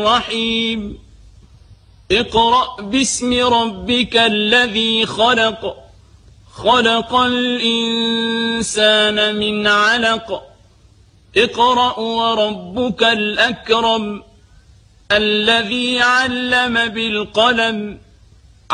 الرحيم اقرأ باسم ربك الذي خلق خلق الإنسان من علق اقرأ وربك الأكرم الذي علم بالقلم